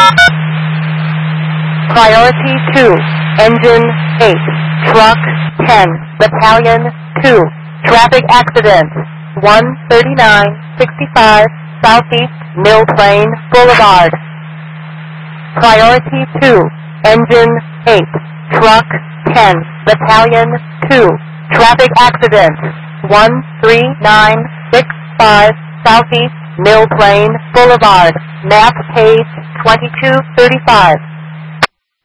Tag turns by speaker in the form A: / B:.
A: Priority 2, Engine 8, Truck 10, Battalion 2, Traffic Accident, 13965 Southeast Mill Plain Boulevard. Priority 2, Engine 8, Truck 10, Battalion 2, Traffic Accident, 13965 Southeast Mill Plain Boulevard, map page 2235.